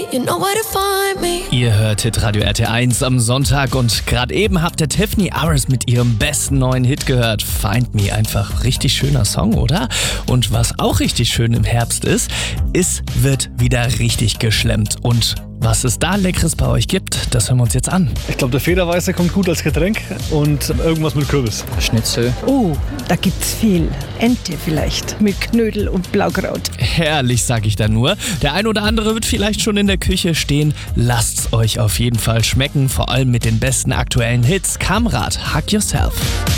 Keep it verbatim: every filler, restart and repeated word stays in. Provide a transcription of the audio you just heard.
You know where to find me. Ihr hört Hitradio R T eins am Sonntag und gerade eben habt ihr Tiffany Aris mit ihrem besten neuen Hit gehört. Find Me, einfach richtig schöner Song, oder? Und was auch richtig schön im Herbst ist, es wird wieder richtig geschlemmt. Und was es da Leckeres bei euch gibt, das hören wir uns jetzt an. Ich glaube, der Federweißer kommt gut als Getränk und irgendwas mit Kürbis. Schnitzel. Oh, da gibt's viel. Ente vielleicht mit Knödel und Blaukraut. Herrlich, sag ich da nur. Der ein oder andere wird vielleicht schon in der Küche stehen. Lasst's euch auf jeden Fall schmecken, vor allem mit den besten aktuellen Hits. Kamrat, Hug Yourself.